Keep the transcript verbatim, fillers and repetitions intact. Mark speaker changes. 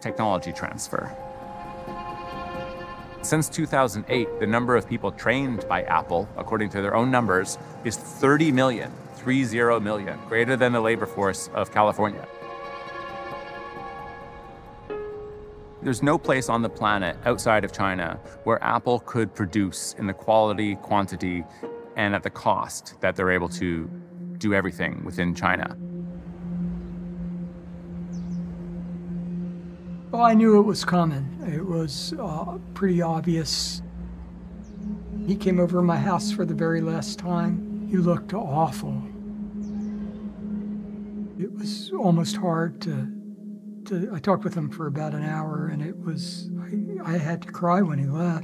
Speaker 1: technology transfer. Since two thousand eight, the number of people trained by Apple, according to their own numbers, is thirty million, three zero million, greater than the labor force of California. There's no place on the planet outside of China where Apple could produce in the quality, quantity, and at the cost that they're able to do everything within China.
Speaker 2: Well, I knew it was coming. It was uh, pretty obvious. He came over to my house for the very last time. He looked awful. It was almost hard to, to I talked with him for about an hour, and it was, I, I had to cry when he left.